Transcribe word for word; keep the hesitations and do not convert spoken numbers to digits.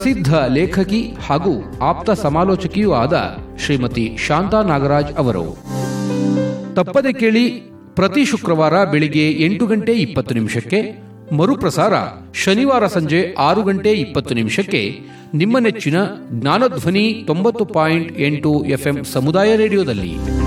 ಪ್ರಸಿದ್ಧ ಲೇಖಕಿ ಹಾಗೂ ಆಪ್ತ ಸಮಾಲೋಚಕಿಯೂ ಆದ ಶ್ರೀಮತಿ ಶಾಂತಾ ನಾಗರಾಜ್ ಅವರು. ತಪ್ಪದೆ ಕೇಳಿ, ಪ್ರತಿ ಶುಕ್ರವಾರ ಬೆಳಿಗ್ಗೆ ಎಂಟು ಗಂಟೆ ಇಪ್ಪತ್ತು ನಿಮಿಷಕ್ಕೆ, ಮರುಪ್ರಸಾರ ಶನಿವಾರ ಸಂಜೆ ಆರು ಗಂಟೆ ಇಪ್ಪತ್ತು ನಿಮಿಷಕ್ಕೆ, ನಿಮ್ಮ ನೆಚ್ಚಿನ ಜ್ಞಾನಧ್ವನಿ ತೊಂಬತ್ತು ಪಾಯಿಂಟ್ ಎಂಟು ಎಫ್ಎಂ ಸಮುದಾಯ ರೇಡಿಯೋದಲ್ಲಿ.